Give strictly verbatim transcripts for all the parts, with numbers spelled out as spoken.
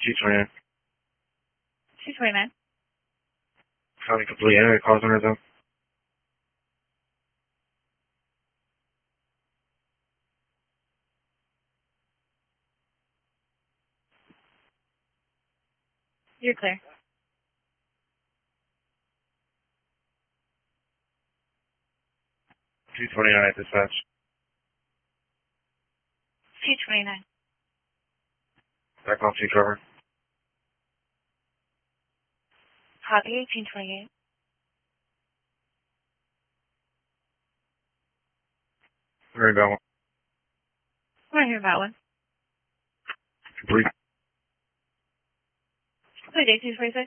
two twenty-nine. two twenty-nine. County complete. Any calls on her zone? You're clear. two twenty-nine at dispatch. two twenty-nine. Back on two cover. Copy eighteen twenty-eight. Very about one. I want to hear about one. Complete. Complete eighteen twenty-six.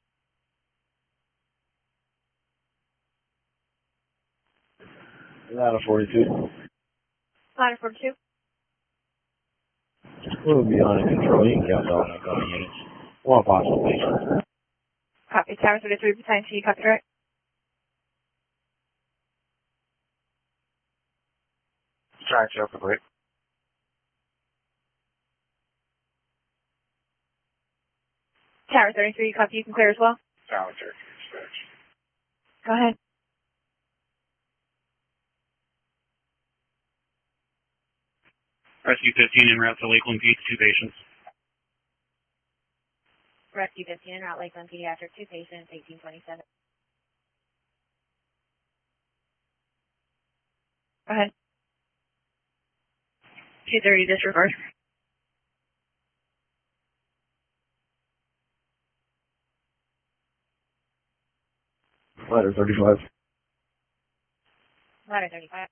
Ladder forty-two. Ladder forty-two. We'll be on in control. You can count all incoming units. One possible patient. Copy. Tower thirty-three, Battalion T. Copy direct. Try to complete. Tower thirty-three, copy. You can clear as well. Tower thirty-three dispatch. Go ahead. Rescue fifteen en route to Lakeland Peak, two patients. Rescue fifteen en route Lakeland Pediatric, two patients, eighteen twenty-seven. Go ahead. two thirty, disregard. Ladder thirty-five. Ladder thirty-five.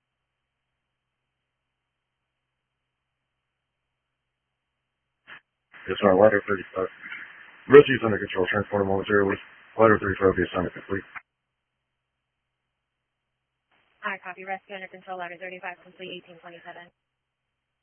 Yes, sir. Ladder thirty-five. Rescue's under control. Transported momentarily. Ladder thirty-five is assignment complete. Alright, copy. Rescue under control. Ladder thirty-five, complete, eighteen twenty-seven.